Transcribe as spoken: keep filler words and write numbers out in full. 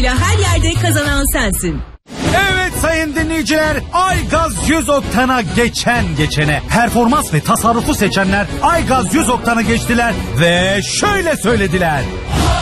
Ayrıca her yerde kazanan sensin. Evet sayın dinleyiciler, Aygaz yüz oktana geçen geçene performans ve tasarrufu seçenler Aygaz yüz oktanı geçtiler ve şöyle söylediler: